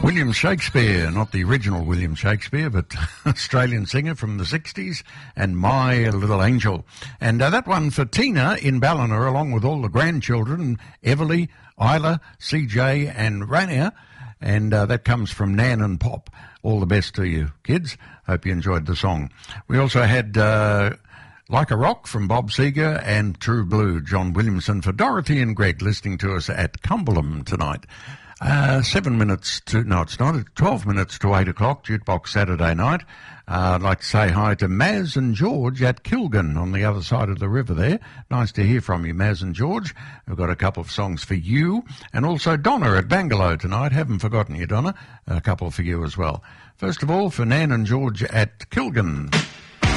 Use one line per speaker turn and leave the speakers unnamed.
William Shakespeare, not the original William Shakespeare, but Australian singer from the 60s, and My Little Angel. And that one for Tina in Ballina, along with all the grandchildren, Everly, Isla, CJ and Rania. And that comes from Nan and Pop. All the best to you, kids. Hope you enjoyed the song. We also had Like a Rock from Bob Seger and True Blue, John Williamson, for Dorothy and Greg listening to us at Cumberland tonight. 12 minutes to 8 o'clock, Jukebox Saturday night. I'd like to say hi to Maz and George at Kilgan on the other side of the river there. Nice to hear from you, Maz and George. We've got a couple of songs for you. And also Donna at Bangalow tonight. Haven't forgotten you, Donna. A couple for you as well. First of all, for Nan and George at Kilgan.